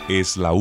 Es la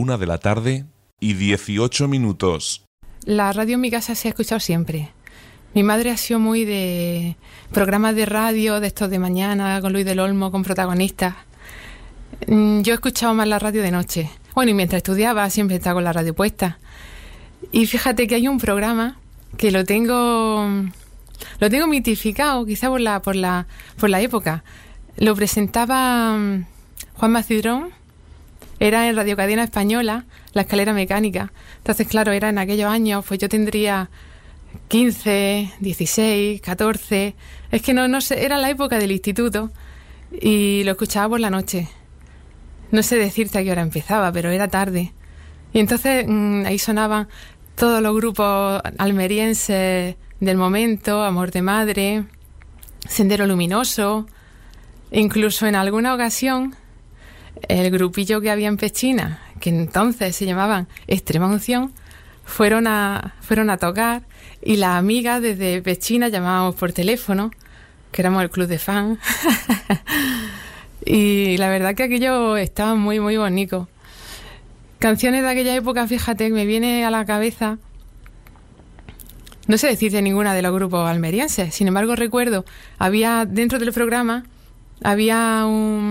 1:18 p.m. La radio en mi casa se ha escuchado siempre. Mi madre ha sido muy de programas de radio, de estos de mañana, con Luis del Olmo, con protagonistas. Yo he escuchado más la radio de noche. Bueno, y mientras estudiaba siempre estaba con la radio puesta. Y fíjate que hay un programa que lo tengo mitificado, quizá por la época. Lo presentaba Juanma Cidrón, era en Radio Cadena Española, La Escalera Mecánica. Entonces, claro, era en aquellos años, pues yo tendría 15, 16, 14... Es que no sé, era la época del instituto y lo escuchaba por la noche. No sé decirte a qué hora empezaba, pero era tarde. Y entonces ahí sonaban todos los grupos almerienses del momento, Amor de Madre, Sendero Luminoso. Incluso en alguna ocasión, el grupillo que había en Pechina, que entonces se llamaban Extrema Unción, fueron a tocar, y las amigas desde Pechina llamábamos por teléfono, que éramos el club de fan. Y la verdad que aquello estaba muy, muy bonito. Canciones de aquella época, fíjate, me viene a la cabeza, no sé decirte ninguna de los grupos almerienses. Sin embargo, recuerdo, había dentro del programa, había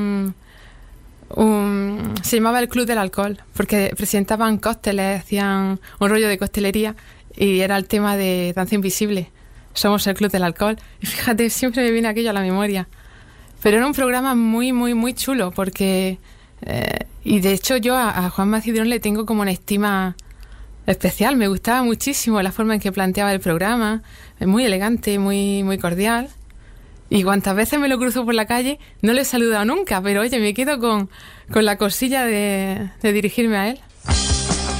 se llamaba el Club del Alcohol, porque presentaban cócteles, hacían un rollo de costelería, y era el tema de Danza Invisible, Somos el Club del Alcohol. Y fíjate, siempre me viene aquello a la memoria. Pero era un programa muy, muy, muy chulo, porque y de hecho yo a Juanma Cidrón le tengo como una estima especial. Me gustaba muchísimo la forma en que planteaba el programa, muy elegante, muy, muy cordial. Y cuantas veces me lo cruzo por la calle, no le he saludado nunca, pero oye, me quedo con la cosilla de dirigirme a él.